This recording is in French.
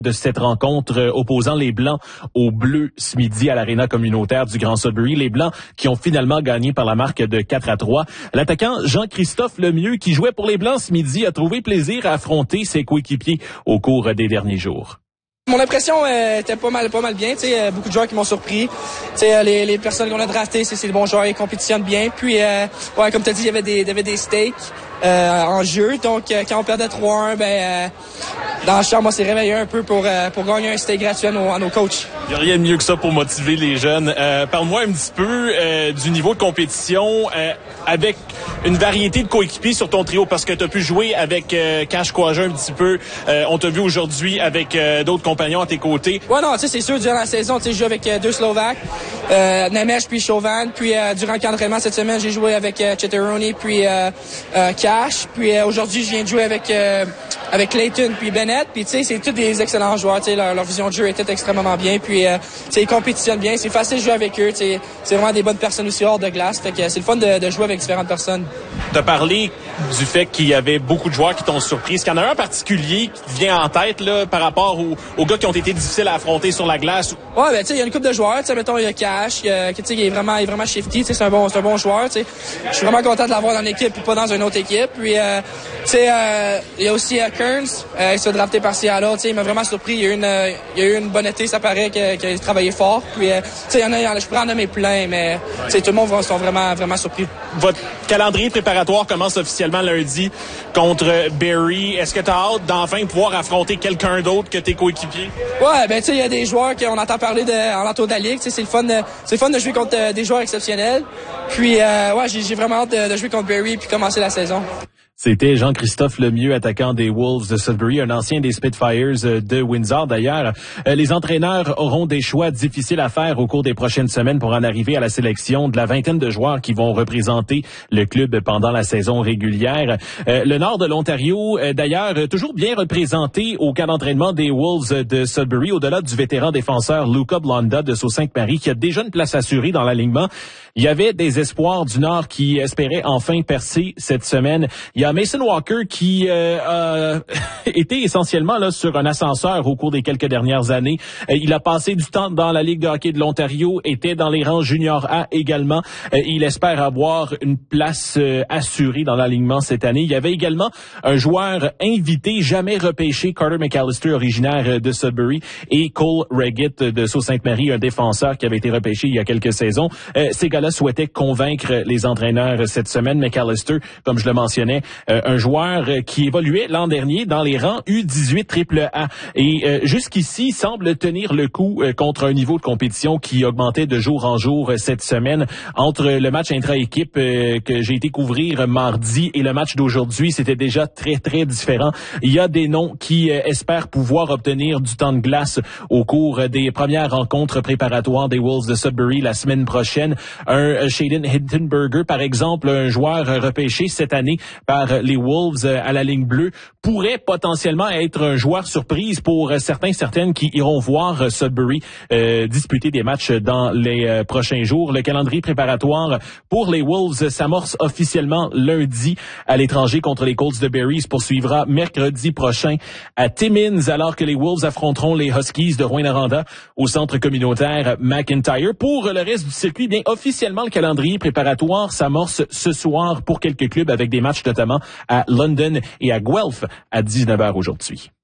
de cette rencontre opposant les Blancs aux Bleus ce midi à l'Aréna communautaire du Grand Sudbury. Les Blancs qui ont finalement gagné par la marque de 4-3. L'attaquant Jean-Christophe Lemieux, qui jouait pour les Blancs ce midi, a trouvé plaisir à affronter ses coéquipiers au cours des derniers jours. Mon impression était pas mal bien. Beaucoup de joueurs qui m'ont surpris. Les personnes qu'on a draftées, c'est des bons joueurs, ils compétitionnent bien. Puis, comme tu as dit, il y avait des stakes en jeu. Donc, quand on perdait 3-1, dans la chambre, on s'est réveillé un peu pour gagner un steak gratuit à nos coachs. Il n'y a rien de mieux que ça pour motiver les jeunes. Parle-moi un petit peu du niveau de compétition avec une variété de coéquipiers sur ton trio, parce que tu as pu jouer avec Cash Quaja un petit peu. On t'a vu aujourd'hui avec d'autres compagnons à tes côtés. Ouais, non, c'est sûr, durant la saison, je joue avec deux Slovaques, Nemec puis Chauvin. Puis durant le camp d'entraînement cette semaine, j'ai joué avec Chetteroni puis Cash. Puis aujourd'hui, je viens de jouer avec Clayton puis Bennett. Puis c'est tous des excellents joueurs. Leur vision de jeu était extrêmement bien. Puis ils compétitionnent bien. C'est facile de jouer avec eux. C'est vraiment des bonnes personnes aussi hors de glace. Fait que c'est le fun de jouer avec différentes personnes. Tu as parlé du fait qu'il y avait beaucoup de joueurs qui t'ont surpris. Est-ce qu'il y en a un en particulier qui vient en tête là, par rapport aux gars qui ont été difficiles à affronter sur la glace? Ouais, il y a une couple de joueurs. Mettons, il y a Cash, il est vraiment shifty. C'est un bon joueur. Je suis vraiment content de l'avoir dans l'équipe et pas dans une autre équipe. Puis, il y a aussi Kearns. Il s'est drafté par Seattle. Il m'a vraiment surpris. Il y a eu une bonne été. Ça paraît qu'il a travaillé fort. Puis, je pourrais en nommer plein, mais tout le monde sont vraiment surpris. Votre calendrier préparatoire commence officiellement lundi contre Barrie. Est-ce que tu as hâte d'enfin pouvoir affronter quelqu'un d'autre que tes coéquipiers? Ouais, il y a des joueurs qu'on entend parler en l'entour de la ligue. C'est le fun de jouer contre des joueurs exceptionnels. Puis, j'ai vraiment hâte de jouer contre Barrie puis commencer la saison. C'était Jean-Christophe Lemieux, attaquant des Wolves de Sudbury, un ancien des Spitfires de Windsor. D'ailleurs, les entraîneurs auront des choix difficiles à faire au cours des prochaines semaines pour en arriver à la sélection de la vingtaine de joueurs qui vont représenter le club pendant la saison régulière. Le nord de l'Ontario, d'ailleurs, toujours bien représenté au camp d'entraînement des Wolves de Sudbury, au-delà du vétéran défenseur Luca Blonda de Sault-Sainte-Marie, qui a déjà une place assurée dans l'alignement. Il y avait des espoirs du Nord qui espéraient enfin percer cette semaine. Il y a Mason Walker qui a été essentiellement là sur un ascenseur au cours des quelques dernières années. Il a passé du temps dans la Ligue de hockey de l'Ontario, était dans les rangs junior A également. Il espère avoir une place assurée dans l'alignement cette année. Il y avait également un joueur invité, jamais repêché, Carter McAllister, originaire de Sudbury, et Cole Reggett de Sault-Sainte-Marie, un défenseur qui avait été repêché il y a quelques saisons. Ces gars-là souhaitaient convaincre les entraîneurs cette semaine. McAllister, comme je le mentionnais, un joueur qui évoluait l'an dernier dans les rangs U18 AAA. Et jusqu'ici, semble tenir le coup contre un niveau de compétition qui augmentait de jour en jour cette semaine. Entre le match intra-équipe que j'ai été couvrir mardi et le match d'aujourd'hui, c'était déjà très, très différent. Il y a des noms qui espèrent pouvoir obtenir du temps de glace au cours des premières rencontres préparatoires des Wolves de Sudbury la semaine prochaine. Un Shaden Hindenburger, par exemple, un joueur repêché cette année par les Wolves à la ligne bleue, pourrait potentiellement être un joueur surprise pour certaines qui iront voir Sudbury disputer des matchs dans les prochains jours. Le calendrier préparatoire pour les Wolves s'amorce officiellement lundi à l'étranger contre les Colts de Barrie. Se poursuivra mercredi prochain à Timmins, alors que les Wolves affronteront les Huskies de Rouyn-Noranda au centre communautaire McIntyre. Pour le reste du circuit, bien officiellement, le calendrier préparatoire s'amorce ce soir pour quelques clubs avec des matchs notamment à London et à Guelph à 19h aujourd'hui.